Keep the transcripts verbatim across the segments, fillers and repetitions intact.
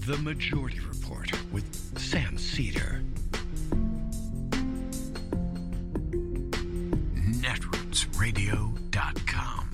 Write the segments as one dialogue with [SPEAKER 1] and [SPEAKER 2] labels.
[SPEAKER 1] The Majority Report with Sam Seder. netroots radio dot com.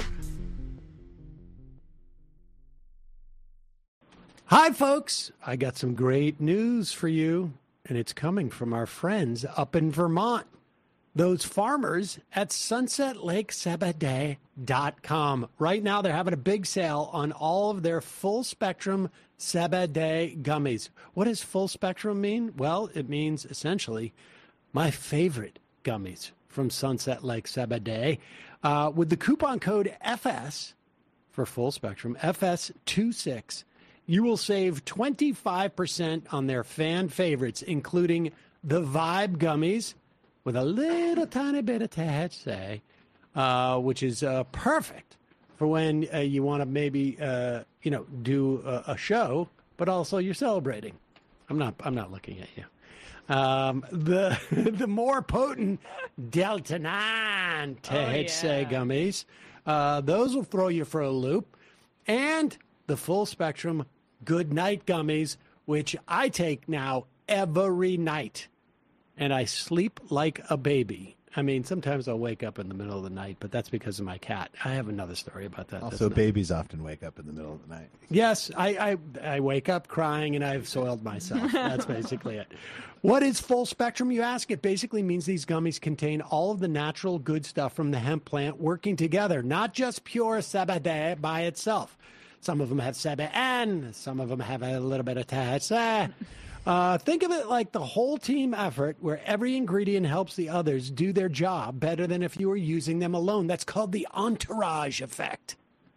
[SPEAKER 2] Hi, folks. I got some great news for you, and it's coming from our friends up in Vermont. Those farmers at sunset lake sabadell dot com. Right now, they're having a big sale on all of their full spectrum Sabadell gummies. What does full spectrum mean? Well, it means essentially my favorite gummies from Sunset Lake Sabadell. Uh, with the coupon code F S for full spectrum, F S twenty-six, you will save twenty-five percent on their fan favorites, including the Vibe gummies, with a little tiny bit of T H C, uh, which is uh, perfect for when uh, you want to maybe, uh, you know, do a, a show, but also you're celebrating. I'm not. I'm not looking at you. Um, the the more potent Delta nine T H C oh, yeah. gummies, uh, those will throw you for a loop, and the full spectrum Good Night gummies, which I take now every night. And I sleep like a baby. I mean, sometimes I'll wake up in the middle of the night, but that's because of my cat. I have another story about that.
[SPEAKER 3] Also, babies often wake up in the middle of the night.
[SPEAKER 2] Yes, I, I, I wake up crying and I've soiled myself. That's basically it. What is full spectrum, you ask? It basically means these gummies contain all of the natural good stuff from the hemp plant working together, not just pure Sabadell by itself. Some of them have Sabadell, some of them have a little bit of T H C. Uh, think of it like the whole team effort where every ingredient helps the others do their job better than if you were using them alone. That's called the entourage effect.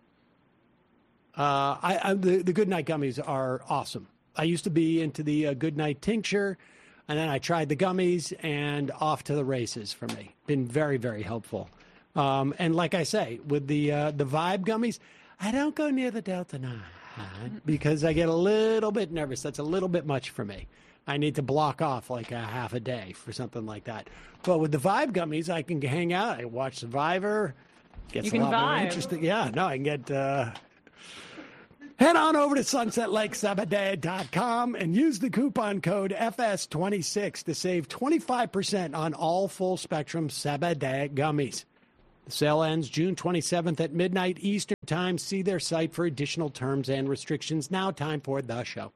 [SPEAKER 2] Uh, I, I, the, the Good Night gummies are awesome. I used to be into the uh, Good Night tincture, and then I tried the gummies, and off to the races for me. Been very, very helpful. Um, and like I say, with the uh, the Vibe gummies, I don't go near the Delta nine. Because I get a little bit nervous. That's a little bit much for me. I need to block off like a half a day for something like that. But with the Vibe gummies, I can hang out. I watch Survivor. Gets
[SPEAKER 4] you
[SPEAKER 2] a lot
[SPEAKER 4] can
[SPEAKER 2] more
[SPEAKER 4] vibe.
[SPEAKER 2] interesting. Yeah, no, I can get. Uh... Head on over to sunset lake sabadell dot com and use the coupon code F S twenty-six to save twenty-five percent on all full spectrum Sabadell gummies. The sale ends June twenty-seventh at midnight Eastern Time. See their site for additional terms and restrictions. Now time for the show.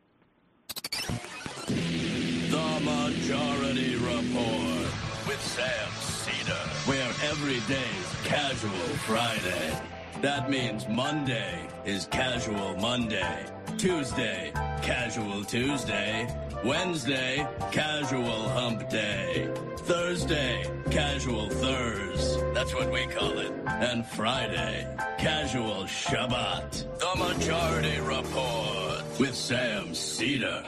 [SPEAKER 5] The Majority Report with Sam Seder, where every day's Casual Friday. That means Monday is Casual Monday, Tuesday, Casual Tuesday, Wednesday, Casual Hump Day, Thursday, Casual Thurs, that's what we call it, and Friday, Casual Shabbat. The Majority Report with Sam Seder.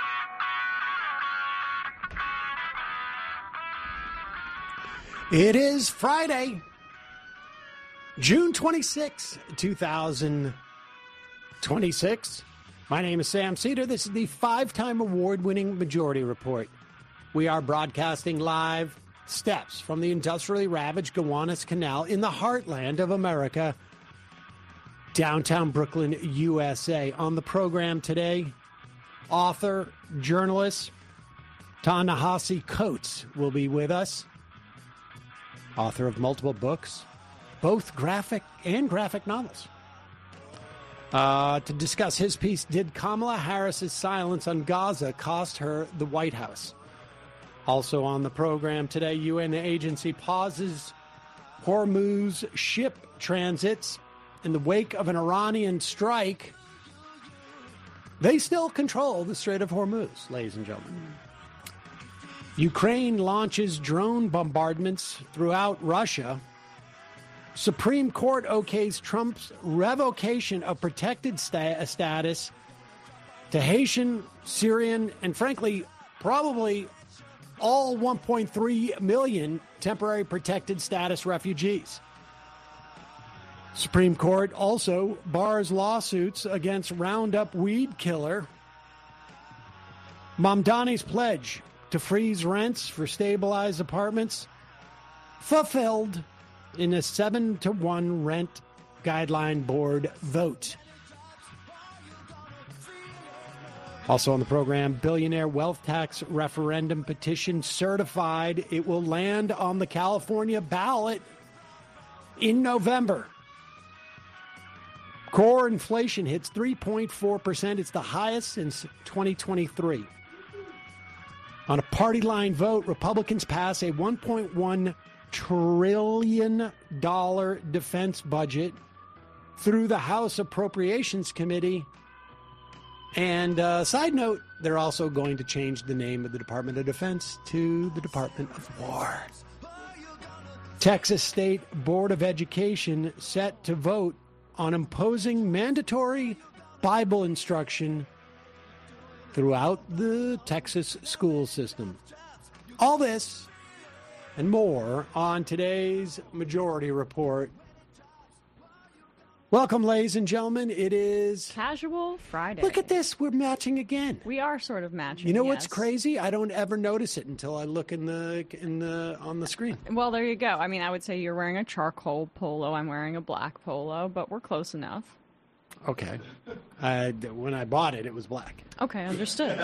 [SPEAKER 2] It is Friday, June twenty-sixth, two thousand twenty-six. My name is Sam Seder. This is the five-time award-winning Majority Report. We are broadcasting live steps from the industrially ravaged Gowanus Canal in the heartland of America, downtown Brooklyn, U S A. On the program today, author, journalist, Ta-Nehisi Coates will be with us. Author of multiple books, both graphic and graphic novels. Uh, to discuss his piece, Did Kamala Harris's silence on Gaza cost her the White House? Also on the program today, U N agency pauses Hormuz ship transits in the wake of an Iranian strike. They still control the Strait of Hormuz, ladies and gentlemen. Ukraine launches drone bombardments throughout Russia. Supreme Court okays Trump's revocation of protected sta- status to Haitian, Syrian, and frankly, probably all one point three million temporary protected status refugees. Supreme Court also bars lawsuits against Roundup weed killer. Mamdani's pledge to freeze rents for stabilized apartments fulfilled in a seven to one rent guideline board vote. Also on the program, billionaire wealth tax referendum petition certified. It will land on the California ballot in November. Core inflation hits three point four percent. It's the highest since twenty twenty-three. On a party line vote, Republicans pass a one point one trillion dollars defense budget through the House Appropriations Committee. And uh, side note, they're also going to change the name of the Department of Defense to the Department of War. Texas State Board of Education set to vote on imposing mandatory Bible instruction throughout the Texas school system. All this and more on today's Majority Report. Welcome, ladies and gentlemen. It is
[SPEAKER 4] Casual Friday.
[SPEAKER 2] Look at this. We're matching again.
[SPEAKER 4] We are sort of matching.
[SPEAKER 2] You know
[SPEAKER 4] yes.
[SPEAKER 2] what's crazy? I don't ever notice it until I look in the in the on the screen.
[SPEAKER 4] Well, there you go. I mean, I would say you're wearing a charcoal polo. I'm wearing a black polo, but we're close enough.
[SPEAKER 2] Okay. Uh, when I bought it, it was black.
[SPEAKER 4] Okay, understood.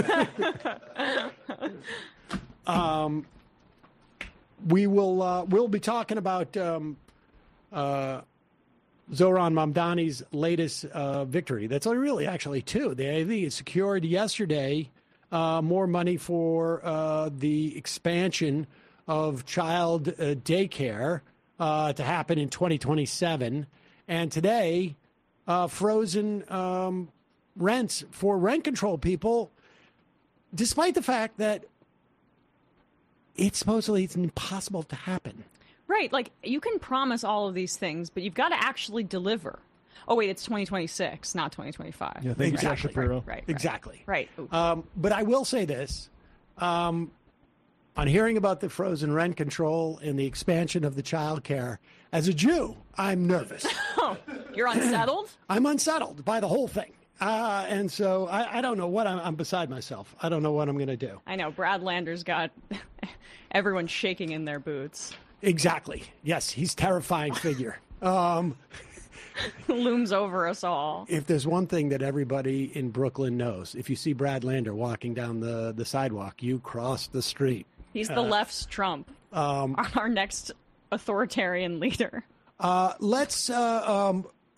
[SPEAKER 2] um, we will uh, we'll be talking about um, uh, Zohran Mamdani's latest uh, victory. That's really actually two. They I think it secured yesterday uh, more money for uh, the expansion of child uh, daycare uh, to happen in twenty twenty-seven, and today uh, frozen um, rents for rent control people, despite the fact that it's supposedly it's impossible to happen.
[SPEAKER 4] Right, like you can promise all of these things, but you've got to actually deliver. Oh wait, it's twenty twenty-six, not twenty twenty-five.
[SPEAKER 3] Yeah, thank
[SPEAKER 2] Exactly.
[SPEAKER 3] you, Josh Shapiro.
[SPEAKER 4] Right, right,
[SPEAKER 2] Exactly.
[SPEAKER 4] Right. Ooh.
[SPEAKER 2] Um, but I will say this. Um, on hearing about the frozen rent control and the expansion of the child care, as a Jew, I'm nervous.
[SPEAKER 4] Oh, you're unsettled?
[SPEAKER 2] I'm unsettled by the whole thing. Uh, and so I, I don't know what I'm, I'm beside myself. I don't know what I'm going to do.
[SPEAKER 4] I know. Brad Lander's got everyone shaking in their boots.
[SPEAKER 2] Exactly. Yes, he's a terrifying figure. Um,
[SPEAKER 4] Looms over us all.
[SPEAKER 2] if there's one thing that everybody in Brooklyn knows, if you see Brad Lander walking down the, the sidewalk, you cross the street.
[SPEAKER 4] He's the left's Trump,
[SPEAKER 2] Um,
[SPEAKER 4] our next authoritarian leader.
[SPEAKER 2] Uh, let's uh, um,